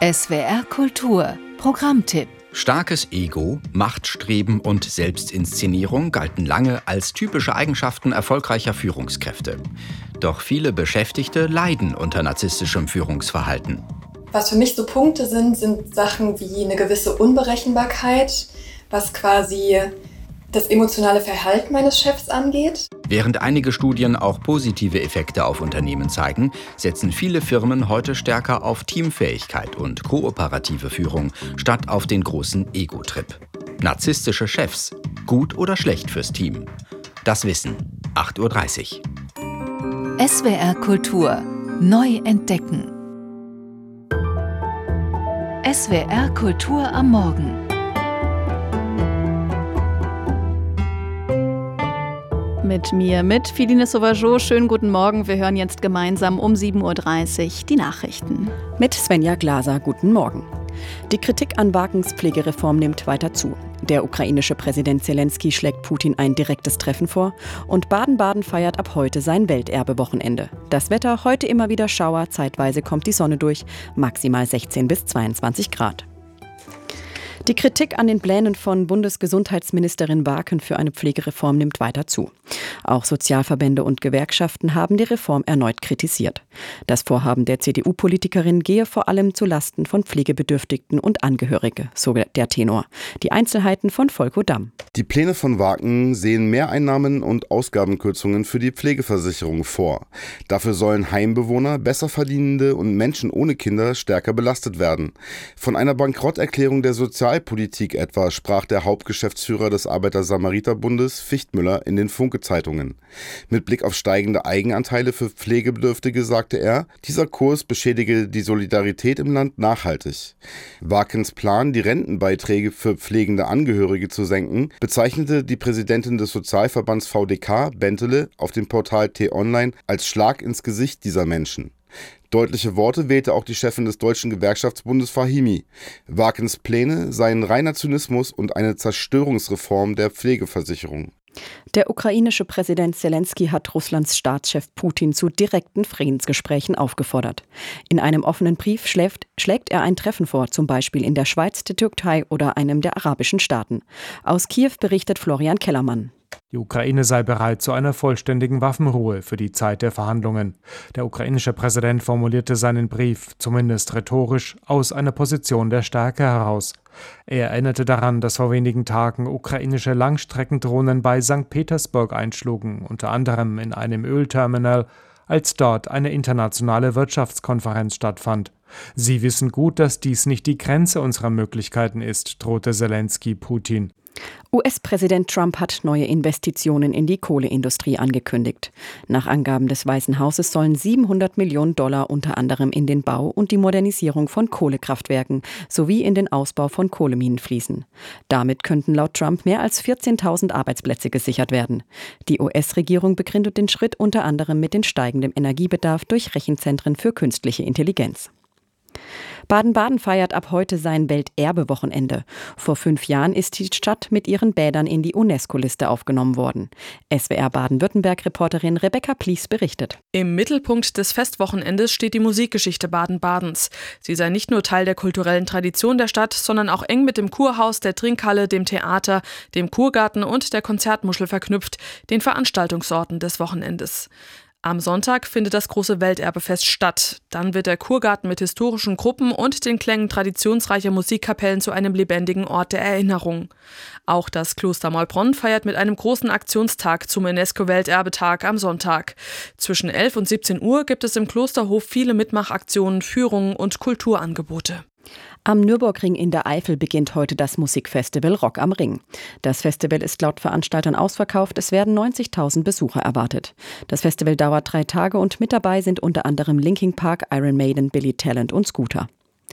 SWR Kultur Programmtipp. Starkes Ego, Machtstreben und Selbstinszenierung galten lange als typische Eigenschaften erfolgreicher Führungskräfte. Doch viele Beschäftigte leiden unter narzisstischem Führungsverhalten. Was für mich so Punkte sind Sachen wie eine gewisse Unberechenbarkeit, was quasi das emotionale Verhalten meines Chefs angeht. Während einige Studien auch positive Effekte auf Unternehmen zeigen, setzen viele Firmen heute stärker auf Teamfähigkeit und kooperative Führung statt auf den großen Ego-Trip. Narzisstische Chefs, gut oder schlecht fürs Team? Das Wissen, 8:30 Uhr. SWR Kultur neu entdecken. SWR Kultur am Morgen. Mit Filine Sauvageau. Schönen guten Morgen. Wir hören jetzt gemeinsam um 7:30 Uhr die Nachrichten. Mit Svenja Glaser, guten Morgen. Die Kritik an Wakens Pflegereform nimmt weiter zu. Der ukrainische Präsident Zelensky schlägt Putin ein direktes Treffen vor und Baden-Baden feiert ab heute sein Welterbewochenende. Das Wetter, heute immer wieder Schauer, zeitweise kommt die Sonne durch, maximal 16 bis 22 Grad. Die Kritik an den Plänen von Bundesgesundheitsministerin Waken für eine Pflegereform nimmt weiter zu. Auch Sozialverbände und Gewerkschaften haben die Reform erneut kritisiert. Das Vorhaben der CDU-Politikerin gehe vor allem zu Lasten von Pflegebedürftigen und Angehörige, so der Tenor. Die Einzelheiten von Volko Damm. Die Pläne von Waken sehen Mehreinnahmen und Ausgabenkürzungen für die Pflegeversicherung vor. Dafür sollen Heimbewohner, Besserverdienende und Menschen ohne Kinder stärker belastet werden. Von einer Bankrotterklärung der Sozialpolitik etwa sprach der Hauptgeschäftsführer des Arbeiter-Samariter-Bundes Fichtmüller in den Funke-Zeitungen. Mit Blick auf steigende Eigenanteile für Pflegebedürftige sagte er, dieser Kurs beschädige die Solidarität im Land nachhaltig. Wakens Plan, die Rentenbeiträge für pflegende Angehörige zu senken, bezeichnete die Präsidentin des Sozialverbands VDK, Bentele, auf dem Portal T-Online als Schlag ins Gesicht dieser Menschen. Deutliche Worte wählte auch die Chefin des Deutschen Gewerkschaftsbundes Fahimi. Wakens Pläne seien reiner Zynismus und eine Zerstörungsreform der Pflegeversicherung. Der ukrainische Präsident Zelensky hat Russlands Staatschef Putin zu direkten Friedensgesprächen aufgefordert. In einem offenen Brief schlägt er ein Treffen vor, zum Beispiel in der Schweiz, der Türkei oder einem der arabischen Staaten. Aus Kiew berichtet Florian Kellermann. Die Ukraine sei bereit zu einer vollständigen Waffenruhe für die Zeit der Verhandlungen. Der ukrainische Präsident formulierte seinen Brief, zumindest rhetorisch, aus einer Position der Stärke heraus. Er erinnerte daran, dass vor wenigen Tagen ukrainische Langstreckendrohnen bei St. Petersburg einschlugen, unter anderem in einem Ölterminal, als dort eine internationale Wirtschaftskonferenz stattfand. Sie wissen gut, dass dies nicht die Grenze unserer Möglichkeiten ist, drohte Zelensky Putin. US-Präsident Trump hat neue Investitionen in die Kohleindustrie angekündigt. Nach Angaben des Weißen Hauses sollen $700 Millionen unter anderem in den Bau und die Modernisierung von Kohlekraftwerken sowie in den Ausbau von Kohleminen fließen. Damit könnten laut Trump mehr als 14.000 Arbeitsplätze gesichert werden. Die US-Regierung begründet den Schritt unter anderem mit dem steigenden Energiebedarf durch Rechenzentren für künstliche Intelligenz. Baden-Baden feiert ab heute sein Welterbewochenende. Vor 5 Jahren ist die Stadt mit ihren Bädern in die UNESCO-Liste aufgenommen worden. SWR Baden-Württemberg-Reporterin Rebecca Plies berichtet. Im Mittelpunkt des Festwochenendes steht die Musikgeschichte Baden-Badens. Sie sei nicht nur Teil der kulturellen Tradition der Stadt, sondern auch eng mit dem Kurhaus, der Trinkhalle, dem Theater, dem Kurgarten und der Konzertmuschel verknüpft, den Veranstaltungsorten des Wochenendes. Am Sonntag findet das große Welterbefest statt. Dann wird der Kurgarten mit historischen Gruppen und den Klängen traditionsreicher Musikkapellen zu einem lebendigen Ort der Erinnerung. Auch das Kloster Maulbronn feiert mit einem großen Aktionstag zum UNESCO-Welterbetag am Sonntag. Zwischen 11 und 17 Uhr gibt es im Klosterhof viele Mitmachaktionen, Führungen und Kulturangebote. Am Nürburgring in der Eifel beginnt heute das Musikfestival Rock am Ring. Das Festival ist laut Veranstaltern ausverkauft, es werden 90.000 Besucher erwartet. Das Festival dauert 3 Tage und mit dabei sind unter anderem Linkin Park, Iron Maiden, Billy Talent und Scooter.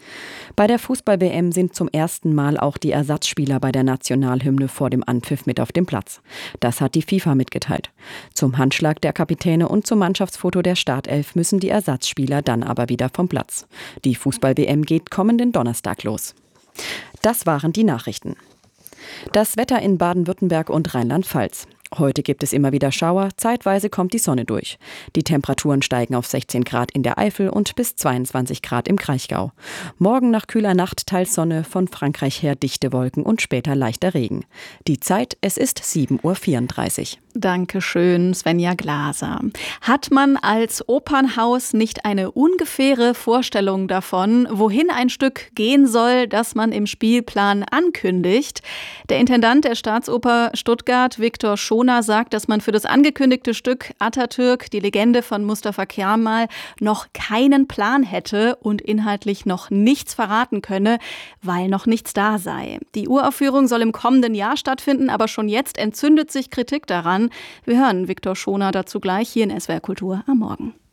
Bei der Fußball-WM sind zum ersten Mal auch die Ersatzspieler bei der Nationalhymne vor dem Anpfiff mit auf dem Platz. Das hat die FIFA mitgeteilt. Zum Handschlag der Kapitäne und zum Mannschaftsfoto der Startelf müssen die Ersatzspieler dann aber wieder vom Platz. Die Fußball-WM geht kommenden Donnerstag los. Das waren die Nachrichten. Das Wetter in Baden-Württemberg und Rheinland-Pfalz. Heute gibt es immer wieder Schauer, zeitweise kommt die Sonne durch. Die Temperaturen steigen auf 16 Grad in der Eifel und bis 22 Grad im Kraichgau. Morgen nach kühler Nacht teils Sonne, von Frankreich her dichte Wolken und später leichter Regen. Die Zeit, es ist 7:34 Uhr. Dankeschön, Svenja Glaser. Hat man als Opernhaus nicht eine ungefähre Vorstellung davon, wohin ein Stück gehen soll, das man im Spielplan ankündigt? Der Intendant der Staatsoper Stuttgart, Viktor Schoner, sagt, dass man für das angekündigte Stück Atatürk, die Legende von Mustafa Kemal, noch keinen Plan hätte und inhaltlich noch nichts verraten könne, weil noch nichts da sei. Die Uraufführung soll im kommenden Jahr stattfinden, aber schon jetzt entzündet sich Kritik daran. Wir hören Viktor Schoner dazu gleich hier in SWR Kultur am Morgen.